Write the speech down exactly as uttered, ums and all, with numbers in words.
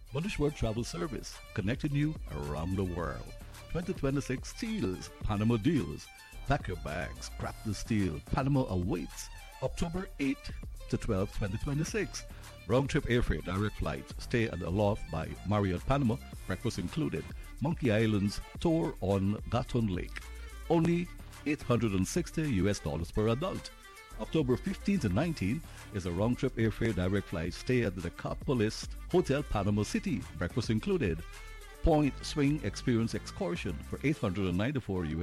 Bullish World Travel Service, connecting you around the world. twenty twenty-six Steels, Panama Deals. Pack your bags, grab the steel. Panama awaits October eighth to twelfth, twenty twenty-six. Round-trip airfare, direct flights. Stay at the Loft by Marriott Panama, breakfast included. Monkey Island's tour on Gatun Lake. Only eight hundred sixty U S dollars per adult. October fifteenth to nineteenth is a round-trip airfare direct flight. Stay at the Decapolis Hotel Panama City, breakfast included. Point Swing Experience Excursion for eight hundred ninety-four U S